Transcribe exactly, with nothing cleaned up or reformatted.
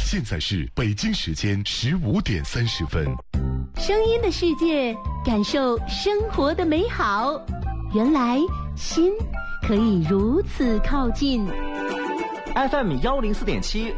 现在是北京时间十五点三十分。 声音的世界，感受生活的美好。原来心可以如此靠近。 F M 幺零四点七。